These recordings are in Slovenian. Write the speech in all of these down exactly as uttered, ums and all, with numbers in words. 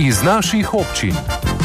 iz naših občin.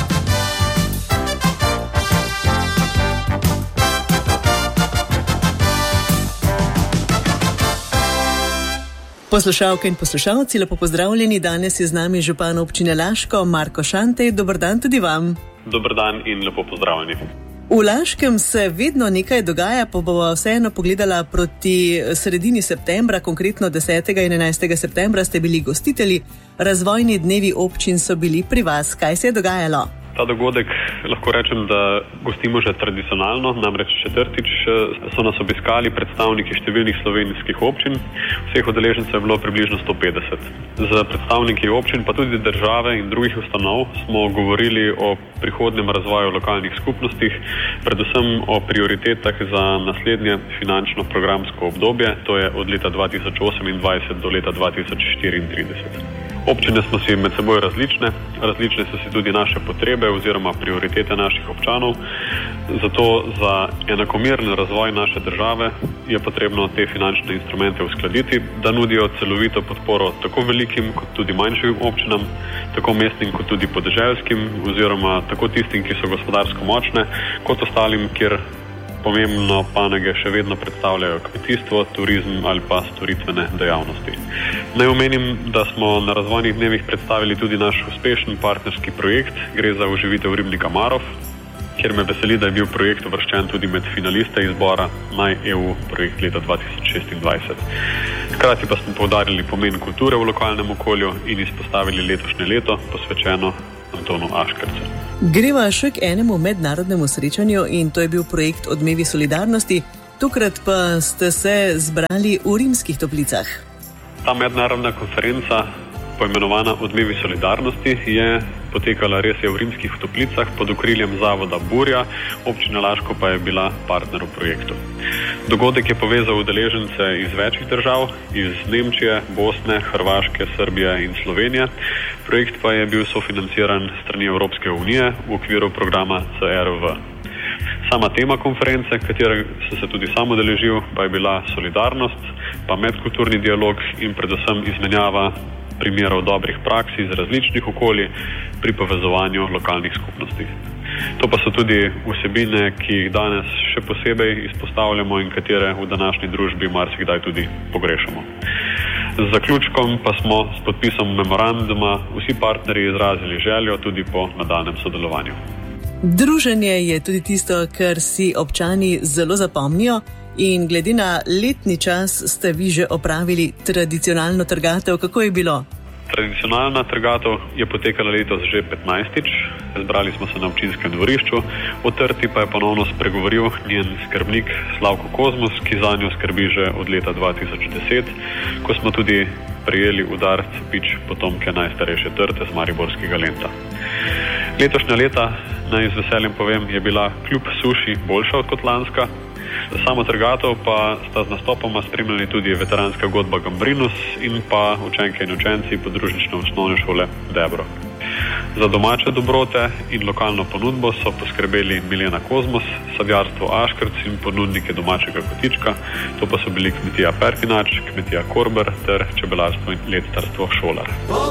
Poslušalke in poslušalci, lepo pozdravljeni. Danes je z nami župan občine Laško, Marko Šantej. Dober dan tudi vam. Dober dan in lepo pozdravljeni. V Laškem se vedno nekaj dogaja, pa bova vseeno pogledala proti sredini septembra, konkretno desetega in enajstega septembra ste bili gostitelji. Razvojni dnevi občin so bili pri vas. Kaj se je dogajalo? Ta dogodek lahko rečem, da gostimo že tradicionalno, namreč četrtič so nas obiskali predstavniki številnih slovenskih občin. Vseh udeležencev je bilo približno sto petdeset. Z predstavniki občin, pa tudi države in drugih ustanov smo govorili o prihodnjem razvoju lokalnih skupnostih, predvsem o prioritetah za naslednje finančno programsko obdobje, to je od leta dva tisoč osemindvajset do leta dva tisoč štiriintrideset. Občine smo si med seboj različne, različne so si tudi naše potrebe oziroma prioritete naših občanov. Zato za enakomeren razvoj naše države je potrebno te finančne instrumente uskladiti, da nudijo celovito podporo tako velikim kot tudi manjšim občinam, tako mestnim kot tudi podeželskim oziroma tako tistim, ki so gospodarsko močne, kot ostalim, kjer pomembno panoge še vedno predstavljajo kmetijstvo, turizem ali pa storitvene dejavnosti. Naj omenim, da smo na razvojnih dnevih predstavili tudi naš uspešen partnerski projekt, gre za oživitev ribnika Marof, kjer me veseli, da je bil projekt uvrščen tudi med finaliste izbora naj E U projekt leta dva tisoč šestindvajset. Hkrati pa smo poudarili pomen kulture v lokalnem okolju in izpostavili letošnje leto posvečeno Antonu Aškercu. Greva še k enemu mednarodnemu srečanju in to je bil projekt Odmevi solidarnosti. Tokrat pa ste se zbrali v Rimskih Toplicah. Ta mednarodna konferenca, poimenovana Odmevi solidarnosti, je potekala res je v Rimskih Toplicah pod okriljem zavoda Burja, občina Laško pa je bila partner v projektu. Dogodek je povezal udeležence iz večjih držav, iz Nemčije, Bosne, Hrvaške, Srbije in Slovenije. Projekt pa je bil sofinanciran strani Evropske unije v okviru programa C R V. Sama tema konference, katere sem se tudi sam udeležil, pa je bila solidarnost, pa medkulturni dialog in predvsem izmenjava primerov dobrih praks iz različnih okolij pri povezovanju lokalnih skupnosti. To pa so tudi vsebine, ki jih danes še posebej izpostavljamo in katere v današnji družbi marsikdaj tudi pogrešamo. Z zaključkom pa smo s podpisom memoranduma vsi partnerji izrazili željo tudi po nadaljnjem sodelovanju. Druženje je tudi tisto, kar si občani zelo zapomnijo in glede na letni čas ste vi že opravili tradicionalno trgatev. Kako je bilo? Tradicionalna trgatev je potekala letos že petnajstič. Zbrali smo se na občinskem dvorišču, o trti pa je ponovno spregovoril njen skrbnik Slavko Kozmus, ki zanjo skrbi že od leta dva tisoč deset, ko smo tudi prejeli udar cepič potomke najstarejše trte z mariborskega Lenta. Letošnja leta, naj z veseljem povem, je bila kljub suši boljša kot lanska. Samo trgatev pa sta z nastopoma spremljali tudi veteranska godba Gambrinus in pa učenke in učenci podružnične osnovne šole Debro. Za domače dobrote in lokalno ponudbo so poskrbeli Milena Kozmos, sadjarstvo Aškrc in ponudnike domačega kotička, to pa so bili kmetija Pertinač, kmetija Korber ter čebelarstvo in lectarstvo Šolar.